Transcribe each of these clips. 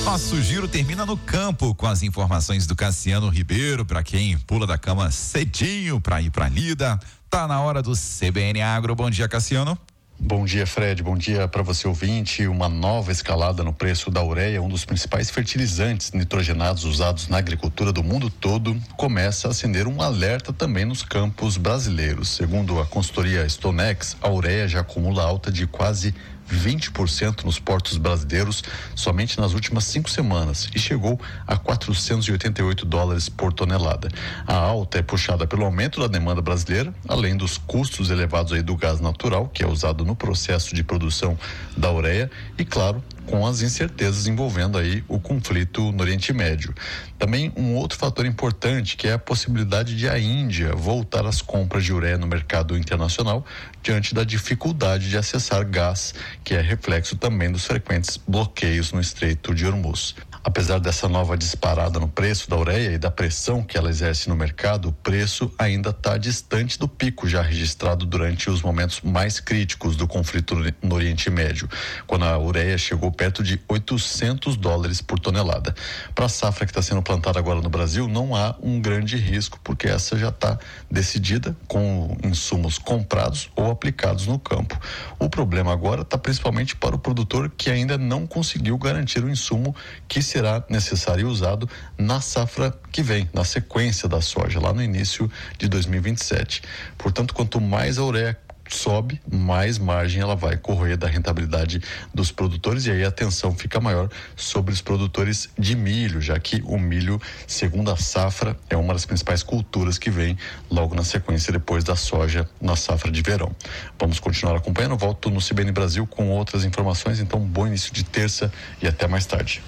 Nosso giro termina no campo com as informações do Cassiano Ribeiro, para quem pula da cama cedinho para ir pra lida. Tá na hora do CBN Agro. Bom dia, Cassiano. Bom dia, Fred. Bom dia para você, ouvinte. Uma nova escalada no preço da ureia, um dos principais fertilizantes nitrogenados usados na agricultura do mundo todo, começa a acender um alerta também nos campos brasileiros. Segundo a consultoria Stonex, a ureia já acumula alta de quase 20% nos portos brasileiros somente nas últimas 5 semanas e chegou a $488 por tonelada. A alta é puxada pelo aumento da demanda brasileira, além dos custos elevados aí do gás natural, que é usado no processo de produção da ureia, e claro, com as incertezas envolvendo aí o conflito no Oriente Médio. Também um outro fator importante, que é a possibilidade de a Índia voltar às compras de ureia no mercado internacional diante da dificuldade de acessar gás, que é reflexo também dos frequentes bloqueios no Estreito de Hormuz. Apesar dessa nova disparada no preço da ureia e da pressão que ela exerce no mercado, o preço ainda está distante do pico já registrado durante os momentos mais críticos do conflito no Oriente Médio, quando a ureia chegou perto de $800 por tonelada. Para a safra que está sendo plantada agora no Brasil, não há um grande risco, porque essa já está decidida com insumos comprados ou aplicados no campo. O problema agora está principalmente para o produtor que ainda não conseguiu garantir o insumo que será necessário e usado na safra que vem, na sequência da soja, lá no início de 2027. Portanto, quanto mais a ureia sobe, mais margem ela vai correr da rentabilidade dos produtores, e aí a tensão fica maior sobre os produtores de milho, já que o milho, segundo a safra, é uma das principais culturas que vem logo na sequência depois da soja na safra de verão. Vamos continuar acompanhando. Volto no CBN Brasil com outras informações, então bom início de terça e até mais tarde.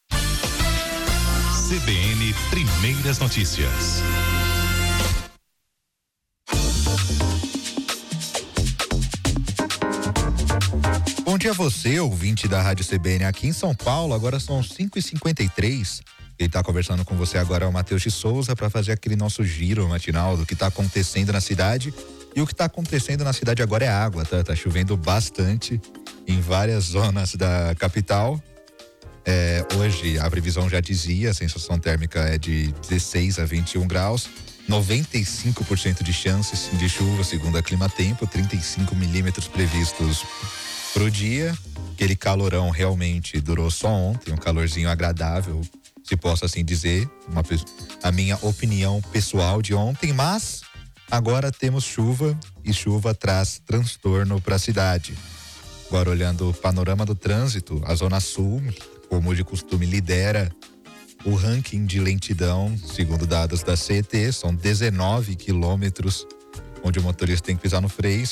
CBN Primeiras Notícias. Bom dia a você, ouvinte da Rádio CBN aqui em São Paulo. Agora são 5h53. Quem está conversando com você agora é o Matheus de Souza para fazer aquele nosso giro matinal do que está acontecendo na cidade. E o que está acontecendo na cidade agora é água, tá? Tá chovendo bastante em várias zonas da capital. Hoje a previsão já dizia, a sensação térmica é de 16 a 21 graus, 95% de chances de chuva, segundo a Climatempo, 35 milímetros previstos pro dia. Aquele calorão realmente durou só ontem, um calorzinho agradável, se posso assim dizer, a minha opinião pessoal de ontem, mas agora temos chuva e chuva traz transtorno para a cidade. Agora, olhando o panorama do trânsito, a Zona Sul, como de costume, lidera o ranking de lentidão, segundo dados da CET, são 19 quilômetros onde o motorista tem que pisar no freio.